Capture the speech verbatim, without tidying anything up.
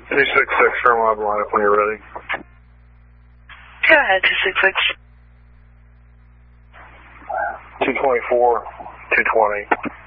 two six six, firm lab line up when you're ready. Go ahead, two six six. two twenty-four, two twenty.